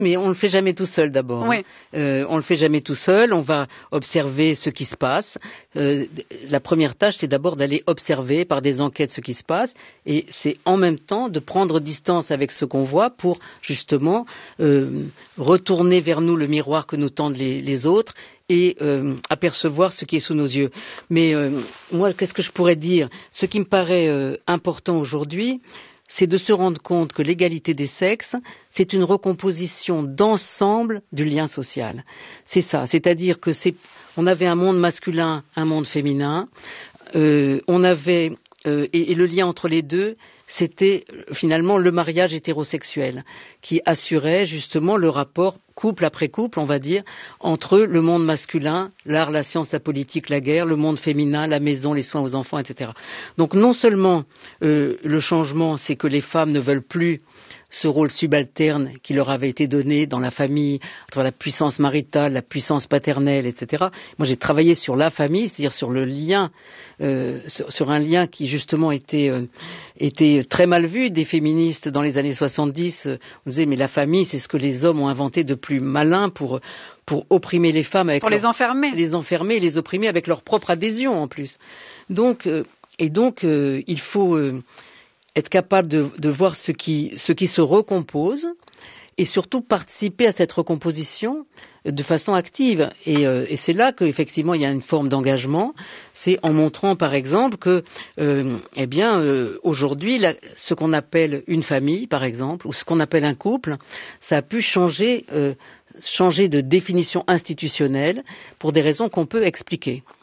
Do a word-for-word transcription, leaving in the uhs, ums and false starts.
Mais on ne le fait jamais tout seul d'abord. Oui. Hein. Euh, on ne le fait jamais tout seul, on va observer ce qui se passe. Euh, la première tâche, c'est d'abord d'aller observer par des enquêtes ce qui se passe, et c'est en même temps de prendre distance avec ce qu'on voit pour justement euh, retourner vers nous le miroir que nous tendent les, les autres et euh, apercevoir ce qui est sous nos yeux. Mais euh, moi, qu'est-ce que je pourrais dire? Ce qui me paraît euh, important aujourd'hui, c'est de se rendre compte que l'égalité des sexes, c'est une recomposition d'ensemble du lien social. C'est ça, c'est-à-dire que c'est, on avait un monde masculin, un monde féminin, euh, on avait euh, et, et le lien entre les deux, c'était finalement le mariage hétérosexuel qui assurait justement le rapport couple après couple, on va dire, entre le monde masculin, l'art, la science, la politique, la guerre, le monde féminin, la maison, les soins aux enfants, et cetera. Donc non seulement euh, le changement, c'est que les femmes ne veulent plus ce rôle subalterne qui leur avait été donné dans la famille, entre la puissance maritale, la puissance paternelle, et cetera. Moi, j'ai travaillé sur la famille, c'est-à-dire sur le lien, euh, sur, sur un lien qui justement était, euh, était très mal vu des féministes dans les années soixante-dix. On disait, mais la famille, c'est ce que les hommes ont inventé de plus malin pour, pour opprimer les femmes. Avec pour leur, les enfermer. Les enfermer et les opprimer avec leur propre adhésion en plus. Donc, euh, et donc, euh, il faut... Euh, être capable de, de voir ce qui, ce qui se recompose et surtout participer à cette recomposition de façon active. Et, euh, et c'est là qu'effectivement il y a une forme d'engagement. C'est en montrant par exemple que, euh, eh bien, euh, aujourd'hui, la, ce qu'on appelle une famille, par exemple, ou ce qu'on appelle un couple, ça a pu changer, euh, changer de définition institutionnelle pour des raisons qu'on peut expliquer.